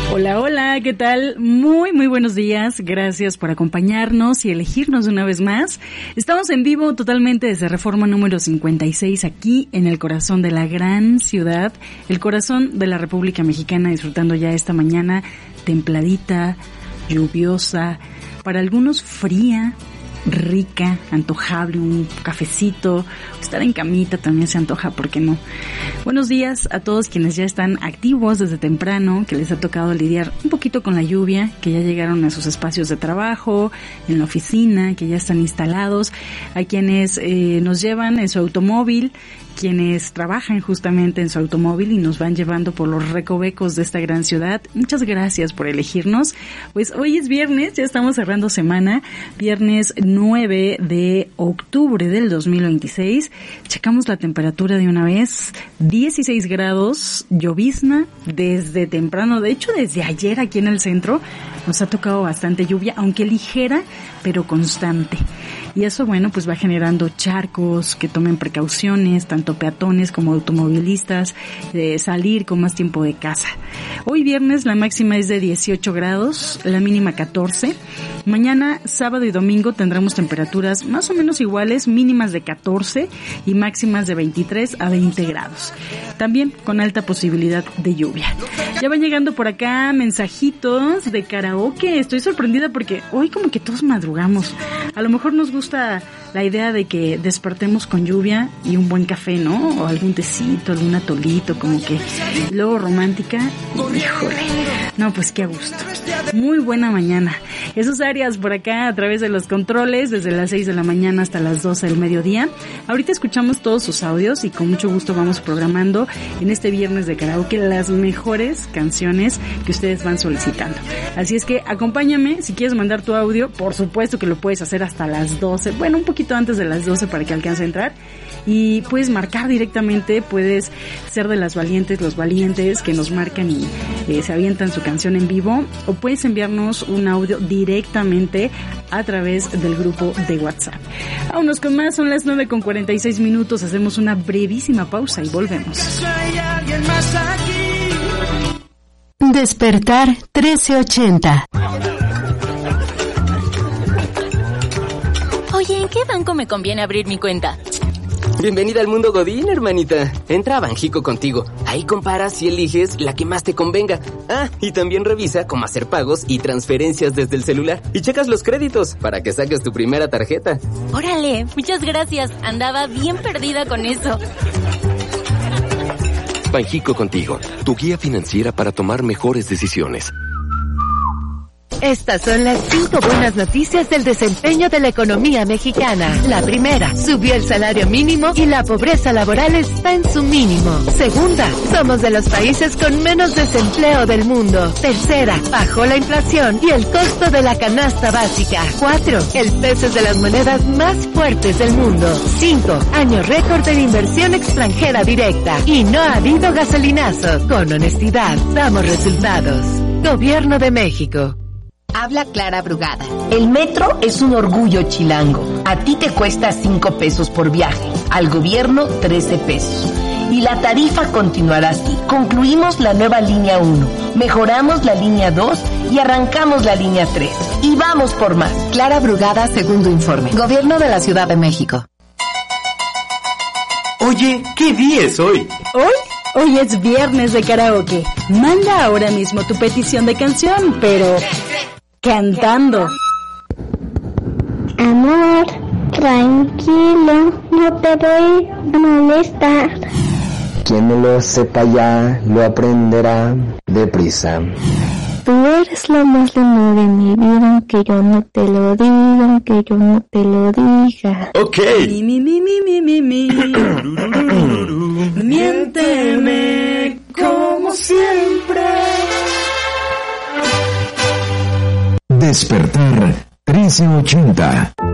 Hola, hola, ¿qué tal? Muy buenos días. Gracias por acompañarnos y elegirnos una vez más. Estamos en vivo totalmente desde Reforma número 56 aquí en el corazón de la gran ciudad, el corazón de la República Mexicana, disfrutando ya esta mañana templadita, lluviosa, para algunos fría, rica, antojable, un cafecito, estar en camita también se antoja, ¿por qué no? Buenos días a todos quienes ya están activos desde temprano, que les ha tocado lidiar un poquito con la lluvia, que ya llegaron a sus espacios de trabajo, en la oficina, que ya están instalados, a quienes nos llevan en su automóvil, quienes trabajan justamente en su automóvil y nos van llevando por los recovecos de esta gran ciudad. Muchas gracias por elegirnos. Pues hoy es viernes, ya estamos cerrando semana, viernes 9 de octubre del 2026. Checamos la temperatura de una vez, 16 grados, llovizna desde temprano, de hecho desde ayer aquí en el centro nos ha tocado bastante lluvia, aunque ligera, pero constante. Y eso, bueno, pues va generando charcos, que tomen precauciones, tanto peatones como automovilistas, de salir con más tiempo de casa. Hoy viernes la máxima es de 18 grados, la mínima 14. Mañana, sábado y domingo tendremos temperaturas más o menos iguales, mínimas de 14 y máximas de 23 a 20 grados. También con alta posibilidad de lluvia. Ya van llegando por acá mensajitos de karaoke. Estoy sorprendida porque hoy como que todos madrugamos. A lo mejor nos gusta la idea de que despertemos con lluvia y un buen café, ¿no? O algún tecito, algún atolito, como que luego romántica. Híjole. No, pues qué a gusto. Muy buena mañana. Esos áreas por acá a través de los controles desde las 6 de la mañana hasta las 12 del mediodía. Ahorita escuchamos todos sus audios y con mucho gusto vamos programando en este viernes de karaoke las mejores canciones que ustedes van solicitando. Así es que acompáñame, si quieres mandar tu audio, por supuesto que lo puedes hacer hasta las 12, bueno, un poquito antes de las 12 para que alcance a entrar. Y puedes marcar directamente, puedes ser de las valientes, los valientes que nos marcan y se avientan su canción en vivo, o puedes enviarnos un audio directamente a través del grupo de WhatsApp. Vámonos con más, son las 9:46, hacemos una brevísima pausa y volvemos. Despertar 1380. Oye, ¿en qué banco me conviene abrir mi cuenta? Bienvenida al mundo Godín, hermanita. Entra a Banjico Contigo. Ahí comparas y eliges la que más te convenga. Ah, y también revisa cómo hacer pagos y transferencias desde el celular. Y checas los créditos para que saques tu primera tarjeta. Órale, muchas gracias. Andaba bien perdida con eso. Banjico Contigo, tu guía financiera para tomar mejores decisiones. Estas son las 5 buenas noticias del desempeño de la economía mexicana. La primera, subió el salario mínimo y la pobreza laboral está en su mínimo. Segunda, somos de los países con menos desempleo del mundo. Tercera, bajó la inflación y el costo de la canasta básica. 4, el peso es de las monedas más fuertes del mundo. 5, año récord de inversión extranjera directa. Y no ha habido gasolinazo. Con honestidad, damos resultados. Gobierno de México. Habla Clara Brugada. El metro es un orgullo chilango. A ti te cuesta 5 pesos por viaje, al gobierno 13 pesos. Y la tarifa continuará así. Concluimos la nueva línea 1, mejoramos la línea 2 y arrancamos la línea 3. Y vamos por más. Clara Brugada, segundo informe. Gobierno de la Ciudad de México. Oye, ¿qué día es hoy? Hoy es viernes de karaoke. Manda ahora mismo tu petición de canción, pero cantando. Amor, tranquilo, no te voy a molestar. Quien no lo sepa ya, lo aprenderá deprisa. Tú eres lo más lindo de mi vida, aunque yo no te lo diga, aunque yo no te lo diga. Ok. Miénteme como siempre. Despertar 1380.